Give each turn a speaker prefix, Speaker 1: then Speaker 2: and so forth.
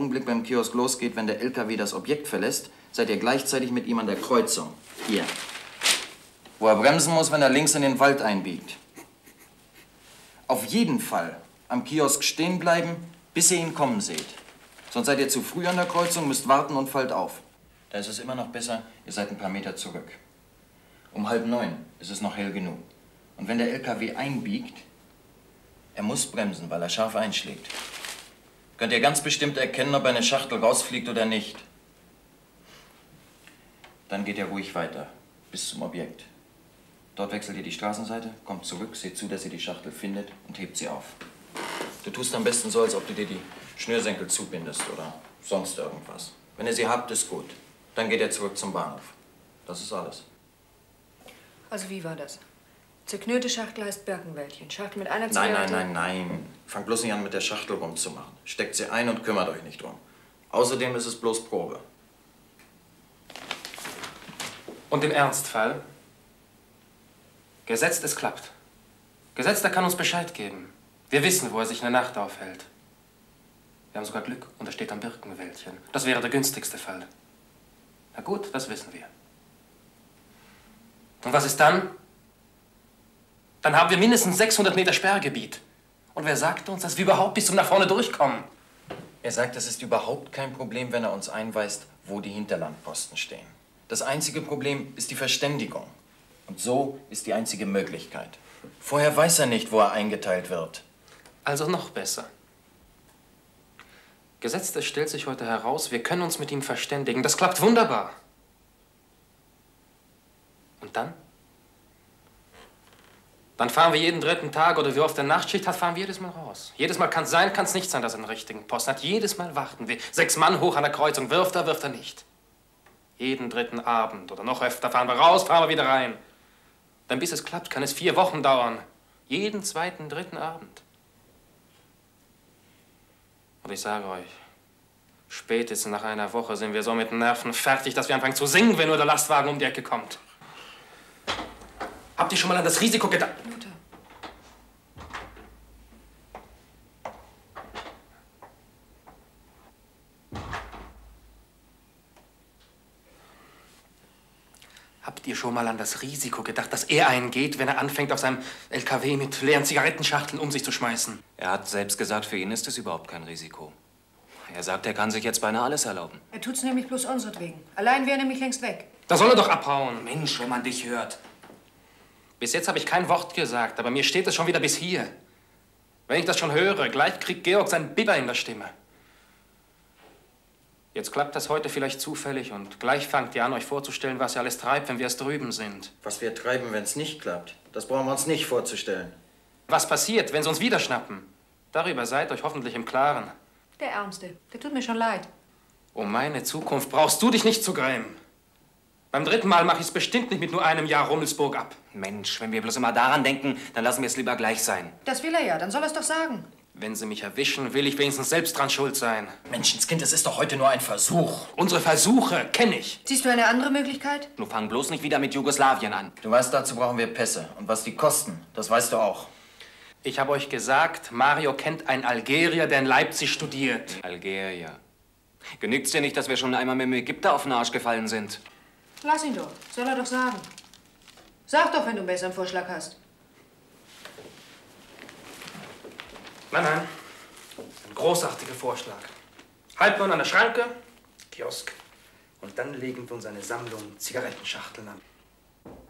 Speaker 1: Augenblick beim Kiosk losgeht, wenn der LKW das Objekt verlässt, seid ihr gleichzeitig mit ihm an der Kreuzung. Hier. Wo er bremsen muss, wenn er links in den Wald einbiegt. Auf jeden Fall am Kiosk stehen bleiben, bis ihr ihn kommen seht. Sonst seid ihr zu früh an der Kreuzung, müsst warten und fallt auf. Da ist es immer noch besser, ihr seid ein paar Meter zurück. Um 8:30 ist es noch hell genug. Und wenn der LKW einbiegt, er muss bremsen, weil er scharf einschlägt. Könnt ihr ganz bestimmt erkennen, ob eine Schachtel rausfliegt oder nicht. Dann geht ihr ruhig weiter, bis zum Objekt. Dort wechselt ihr die Straßenseite, kommt zurück, seht zu, dass ihr die Schachtel findet und hebt sie auf. Du tust am besten so, als ob du dir die Schnürsenkel zubindest oder sonst irgendwas. Wenn ihr sie habt, ist gut. Dann geht ihr zurück zum Bahnhof. Das ist alles.
Speaker 2: Also wie war das? Zerknüllte Schachtel heißt Birkenwäldchen. Schachtel mit einer Zigarette...
Speaker 1: Nein. Fangt bloß nicht an, mit der Schachtel rumzumachen. Steckt sie ein und kümmert euch nicht drum. Außerdem ist es bloß Probe.
Speaker 3: Und im Ernstfall? Gesetzt, es klappt. Gesetzt, er kann uns Bescheid geben. Wir wissen, wo er sich in der Nacht aufhält. Wir haben sogar Glück und er steht am Birkenwäldchen. Das wäre der günstigste Fall. Na gut, das wissen wir. Und was ist dann? Dann haben wir mindestens 600 Meter Sperrgebiet. Und wer sagt uns, dass wir überhaupt bis zum nach vorne durchkommen?
Speaker 1: Er sagt, es ist überhaupt kein Problem, wenn er uns einweist, wo die Hinterlandposten stehen. Das einzige Problem ist die Verständigung. Und so ist die einzige Möglichkeit. Vorher weiß er nicht, wo er eingeteilt wird.
Speaker 3: Also noch besser. Gesetzt, es stellt sich heute heraus, wir können uns mit ihm verständigen. Das klappt wunderbar. Und dann? Dann fahren wir jeden dritten Tag oder wie oft der Nachtschicht hat, fahren wir jedes Mal raus. Jedes Mal kann es sein, kann es nicht sein, dass er einen richtigen Posten hat. Jedes Mal warten wir. 6 Mann hoch an der Kreuzung. Wirft er nicht. Jeden dritten Abend oder noch öfter fahren wir raus, fahren wir wieder rein. Dann bis es klappt, kann es 4 Wochen dauern. Jeden zweiten, dritten Abend. Und ich sage euch, spätestens nach einer Woche sind wir so mit den Nerven fertig, dass wir anfangen zu singen, wenn nur der Lastwagen um die Ecke kommt. Habt ihr schon mal an das Risiko gedacht?
Speaker 2: Luther.
Speaker 3: Habt ihr schon mal an das Risiko gedacht, dass er eingeht, wenn er anfängt, auf seinem LKW mit leeren Zigarettenschachteln um sich zu schmeißen?
Speaker 4: Er hat selbst gesagt, für ihn ist es überhaupt kein Risiko. Er sagt, er kann sich jetzt beinahe alles erlauben.
Speaker 2: Er tut's nämlich bloß unseretwegen. Allein wäre er nämlich längst weg.
Speaker 3: Da soll er doch abhauen.
Speaker 4: Mensch, wenn man dich hört.
Speaker 3: Bis jetzt habe ich kein Wort gesagt, aber mir steht es schon wieder bis hier. Wenn ich das schon höre, gleich kriegt Georg seinen Biber in der Stimme. Jetzt klappt das heute vielleicht zufällig und gleich fangt ihr an, euch vorzustellen, was ihr alles treibt, wenn wir es drüben sind.
Speaker 1: Was wir treiben, wenn es nicht klappt, das brauchen wir uns nicht vorzustellen.
Speaker 3: Was passiert, wenn sie uns wieder schnappen? Darüber seid euch hoffentlich im Klaren.
Speaker 2: Der Ärmste. Der tut mir schon leid.
Speaker 3: Um meine Zukunft brauchst du dich nicht zu grämen. Beim 3. Mal mache ich es bestimmt nicht mit nur einem Jahr Rummelsburg ab.
Speaker 4: Mensch, wenn wir bloß immer daran denken, dann lassen wir es lieber gleich sein.
Speaker 2: Das will er ja. Dann soll er es doch sagen.
Speaker 3: Wenn sie mich erwischen, will ich wenigstens selbst dran schuld sein.
Speaker 1: Menschenskind, es ist doch heute nur ein Versuch.
Speaker 3: Unsere Versuche kenne ich.
Speaker 2: Siehst du eine andere Möglichkeit?
Speaker 4: Nun fang bloß nicht wieder mit Jugoslawien an.
Speaker 1: Du weißt, dazu brauchen wir Pässe. Und was die kosten, das weißt du auch.
Speaker 3: Ich habe euch gesagt, Mario kennt einen Algerier, der in Leipzig studiert.
Speaker 4: Algerier. Genügt's dir nicht, dass wir schon einmal mit dem Ägypter auf den Arsch gefallen sind?
Speaker 2: Lass ihn doch. Soll er doch sagen. Sag doch, wenn du einen besseren Vorschlag hast.
Speaker 3: Nein. Ein großartiger Vorschlag. 8:30 an der Schranke, Kiosk. Und dann legen wir uns eine Sammlung Zigarettenschachteln an.